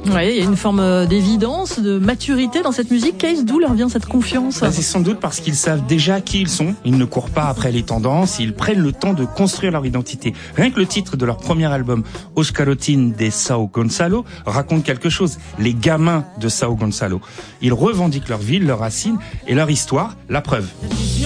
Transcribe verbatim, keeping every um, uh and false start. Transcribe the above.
Ouais, il y a une forme d'évidence, de maturité dans cette musique. Case, d'où leur vient cette confiance? Ben, c'est sans doute parce qu'ils savent déjà qui ils sont. Ils ne courent pas après les tendances. Ils prennent le temps de construire leur identité. Rien que le titre de leur premier album, Os Garotinhos de São Gonçalo, raconte quelque chose. Les gamins de São Gonçalo. Ils revendiquent leur ville, leurs racines et leur histoire. La preuve.